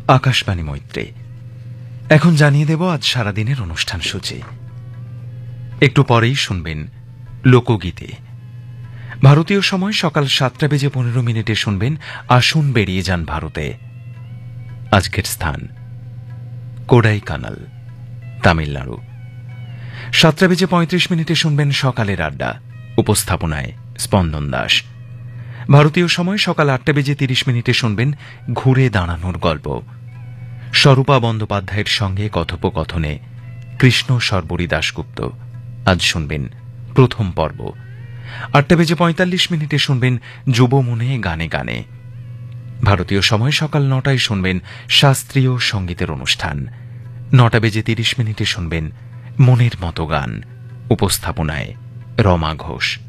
আকাশবাণী মৈত্রী। এখন জানিয়ে দেব আজ সারাদিনের অনুষ্ঠান সূচি। একটু পরেই শুনবেন লোকগীতি। ভারতীয় সময় সকাল 7:15 শুনবেন আসুন বেরিয়ে যান ভারতে। আজকের স্থান কোডাইকানাল, তামিলনাড়ু। 7:35 শুনবেন সকালের আড্ডা। উপস্থাপনায় স্পন্দন দাস। ভারতীয় সময় সকাল 8:30 শুনবেন ঘুরে দাঁড়ানোর গল্প। স্বরূপা বন্দ্যোপাধ্যায়ের সঙ্গে কথোপকথনে কৃষ্ণ সর্বরী দাশগুপ্ত। আজ শুনবেন প্রথম পর্ব। 8:45 শুনবেন যুব মনে গানে গানে। ভারতীয় সময় সকাল 9টায় শুনবেন শাস্ত্রীয় সঙ্গীতের অনুষ্ঠান। 9:30 শুনবেন মনের মতো গান। উপস্থাপনায় রমা ঘোষ।